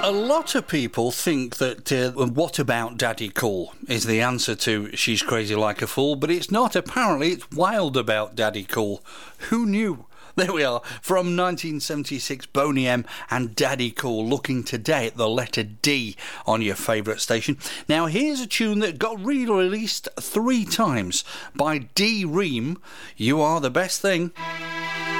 A lot of people think that What About Daddy Cool is the answer to She's Crazy Like a Fool, but it's not. Apparently, it's Wild About Daddy Cool. Who knew? There we are, from 1976, Boney M and Daddy Cool, looking today at the letter D on your favourite station. Now, here's a tune that got re-released 3 times by D. Ream. You Are the Best Thing.